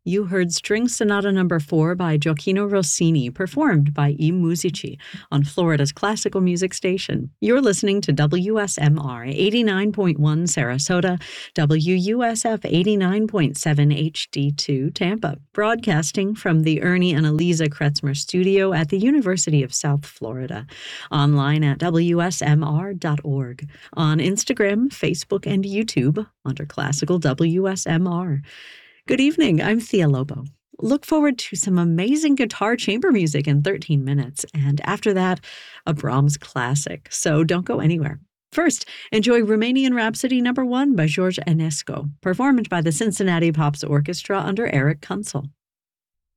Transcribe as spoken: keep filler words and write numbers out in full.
You heard String Sonata Number four by Gioacchino Rossini, performed by I Musici on Florida's classical music station. You're listening to W S M R eighty-nine point one Sarasota, W U S F eighty-nine point seven H D two Tampa, broadcasting from the Ernie and Eliza Kretzmer Studio at the University of South Florida. Online at W S M R dot org. On Instagram, Facebook, and YouTube under Classical W S M R. Good evening, I'm Thea Lobo. Look forward to some amazing guitar chamber music in thirteen minutes, and after that, a Brahms classic, so don't go anywhere. First, enjoy Romanian Rhapsody Number one by George Enescu, performed by the Cincinnati Pops Orchestra under Eric Kunzel.